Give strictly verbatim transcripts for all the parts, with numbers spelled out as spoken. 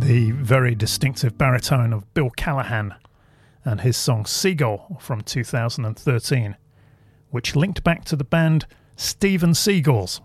the very distinctive baritone of Bill Callahan and his song Seagull from two thousand thirteen, which linked back to the band Steven Seagulls,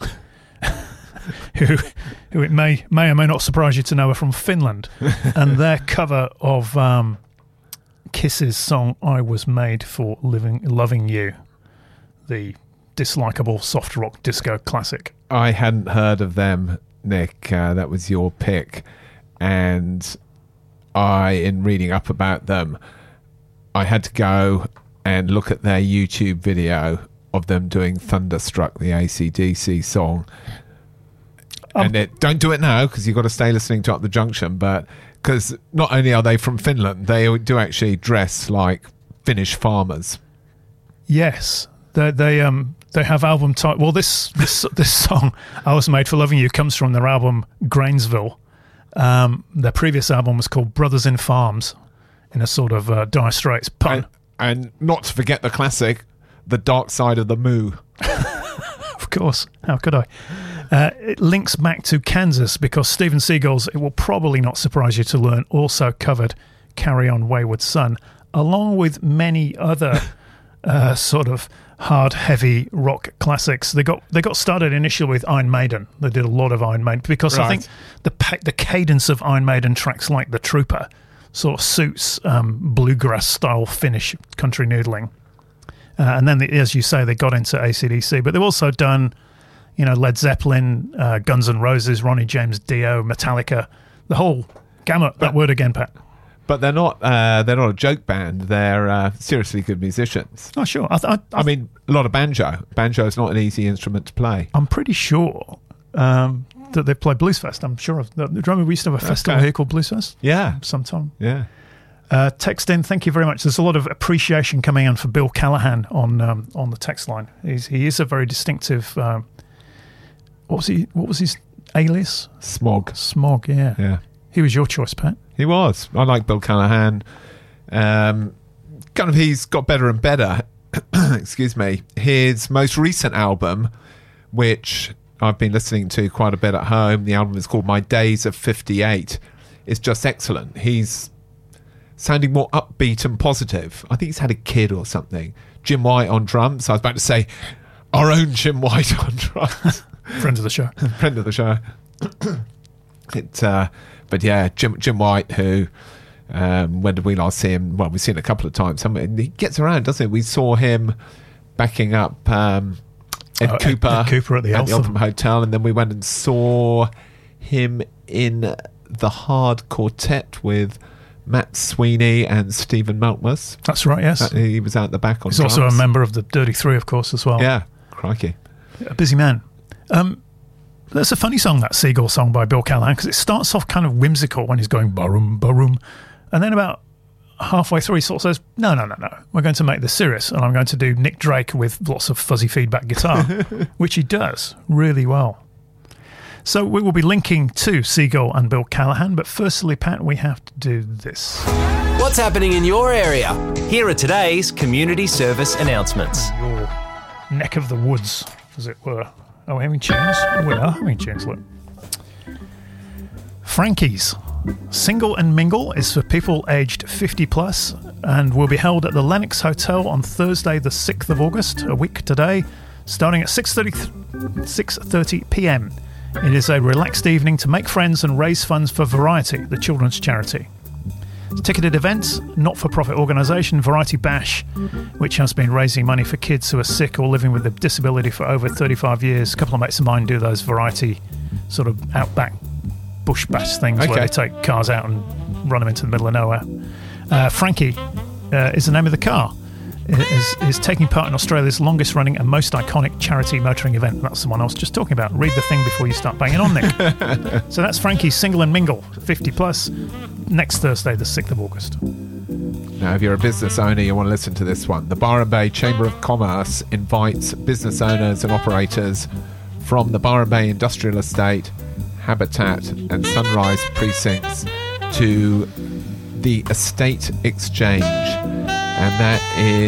who, who it may may or may not surprise you to know are from Finland, and their cover of um, Kiss's song I Was Made for Living, Loving You, the dislikable soft rock disco classic. I hadn't heard of them, Nick. Uh, that was your pick. And I, in reading up about them, I had to go and look at their YouTube video of them doing Thunderstruck, the A C D C song. Um, and it, don't do it now because you've got to stay listening to Up the Junction, but because not only are they from Finland, they do actually dress like Finnish farmers. Yes. They, they um they have album title. Well, this this this song I Was Made for Loving You comes from their album Grainsville. Um, their previous album was called Brothers in Farms, in a sort of uh, Dire Straits pun. And, and not to forget the classic, The Dark Side of the Moo. Of course, how could I? Uh, it links back to Kansas because Steven Seagulls, it will probably not surprise you to learn, also covered Carry On Wayward Son, along with many other uh, sort of hard, heavy rock classics. They got they got started initially with Iron Maiden. They did a lot of Iron Maiden because right. I think the the cadence of Iron Maiden tracks like The Trooper sort of suits um, bluegrass style Finnish country noodling. Uh, and then, the, as you say, they got into A C D C, but they've also done, you know, Led Zeppelin, uh, Guns N' Roses, Ronnie James Dio, Metallica, the whole gamut. That word again, Pat. But they're not uh, they're not a joke band. They're uh, seriously good musicians. Oh, sure. I, th- I, I mean, a lot of banjo. Banjo is not an easy instrument to play. I'm pretty sure um, that they play Bluesfest. I'm sure of. Do you remember we used to have a festival okay. here called Bluesfest? Yeah. Sometime. Yeah. Uh, text in, thank you very much. There's a lot of appreciation coming in for Bill Callahan on um, on the text line. He's, he is a very distinctive. Um, what was he? What was his alias? Smog. Smog. Yeah. Yeah. He was your choice, Pat. He was. I like Bill Callahan. Um, kind of, he's got better and better. Excuse me. His most recent album, which I've been listening to quite a bit at home, the album is called My Days of fifty-eight, is just excellent. He's sounding more upbeat and positive. I think he's had a kid or something. Jim White on drums. I was about to say our own Jim White on drums. Friend of the show. Friend of the show. it, uh, but yeah, Jim Jim White, who, um, when did we last see him? Well, we've seen him a couple of times. And he gets around, doesn't he? We saw him backing up um, Ed oh, Cooper, Ed, Ed Cooper at the at Eltham. the Eltham Hotel, and then we went and saw him in the Hard Quartet with Matt Sweeney and Stephen Malkmus. That's right, yes. Uh, he was out the back on He's drums. also a member of the Dirty Three, of course, as well. Yeah, crikey. A busy man. Um, that's a funny song, that Seagull song by Bill Callahan, because it starts off kind of whimsical when he's going barum, barum, and then about halfway through he sort of says, no, no, no, no, we're going to make this serious, and I'm going to do Nick Drake with lots of fuzzy feedback guitar, which he does really well. So we will be linking to Seagull and Bill Callahan, but firstly, Pat, we have to do this. What's happening in your area? Here are today's community service announcements. Your neck of the woods, as it were. Are we having tunes? We are having tunes, look. Frankie's Single and Mingle is for people aged fifty plus and will be held at the Lennox Hotel on Thursday the sixth of August, a week today, starting at six thirty p.m. It is a relaxed evening to make friends and raise funds for Variety, the children's charity. Ticketed events, not-for-profit organisation Variety Bash, which has been raising money for kids who are sick or living with a disability for over thirty-five years. A couple of mates of mine do those Variety sort of outback bush bash things okay. where they take cars out and run them into the middle of nowhere. Uh, Frankie uh, is the name of the car. Is, is taking part in Australia's longest running and most iconic charity motoring event. That's the one I was just talking about. Read the thing before you start banging on, Nick. So that's Frankie's Single and Mingle, fifty plus, next Thursday, the sixth of August. Now, if you're a business owner, you want to listen to this one. The Byron Bay Chamber of Commerce invites business owners and operators from the Byron Bay Industrial Estate, Habitat and Sunrise precincts to the Estate Exchange. And that is